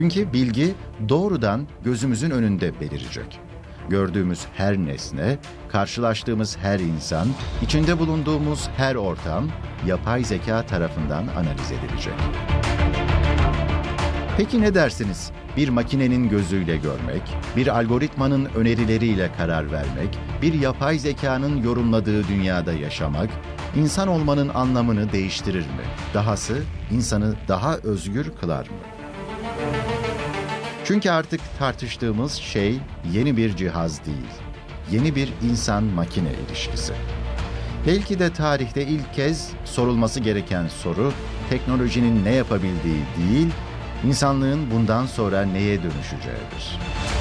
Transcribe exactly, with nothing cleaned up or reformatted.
Çünkü bilgi doğrudan gözümüzün önünde belirecek. Gördüğümüz her nesne, karşılaştığımız her insan, içinde bulunduğumuz her ortam yapay zeka tarafından analiz edilecek. Peki ne dersiniz? Bir makinenin gözüyle görmek, bir algoritmanın önerileriyle karar vermek, bir yapay zekanın yorumladığı dünyada yaşamak, insan olmanın anlamını değiştirir mi? Dahası insanı daha özgür kılar mı? Çünkü artık tartıştığımız şey yeni bir cihaz değil, yeni bir insan-makine ilişkisi. Belki de tarihte ilk kez sorulması gereken soru, teknolojinin ne yapabildiği değil, insanlığın bundan sonra neye dönüşeceğidir.